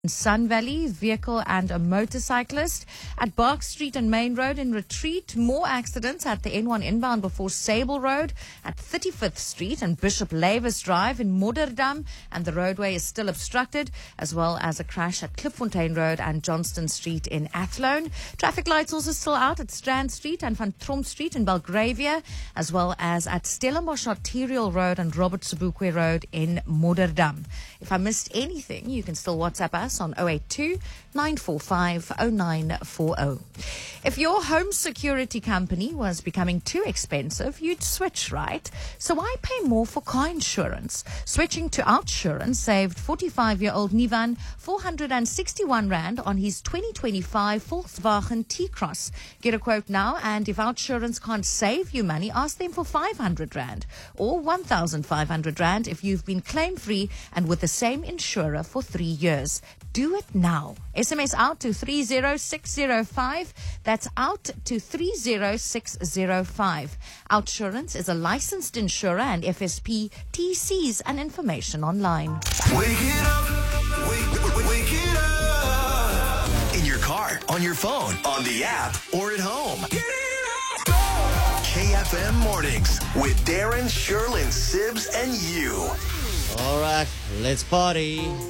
Sun Valley, vehicle and a motorcyclist. At Bark Street and Main Road in Retreat, more accidents at the N1 inbound before Sable Road, at 35th Street and Bishop Lavis Drive in Modderdam, and the roadway is still obstructed, as well as a crash at Klipfontein Road and Johnston Street in Athlone. Traffic lights also still out at Strand Street and Van Trom Street in Belgravia, as well as at Stellenbosch Arterial Road and Robert Sobukwe Road in Modderdam. If I missed anything, you can still WhatsApp us on 082-945-0940. If your home security company was becoming too expensive, you'd switch, right? So why pay more for car insurance? Switching to Outsurance saved 45-year-old Nivan 461 Rand on his 2025 Volkswagen T-Cross. Get a quote now, and if Outsurance can't save you money, ask them for 500 Rand or 1,500 Rand if you've been claim-free and with the same insurer for 3 years. Do it now. SMS out to 30605. That's out to 30605. Outsurance is a licensed insurer and FSP TCs and information online. Wake it up. Wake it up. In your car, on your phone, on the app, or at home. Get it up. Go. KFM Mornings with Darren, Sherlyn, Sibs, and you. All right, let's party.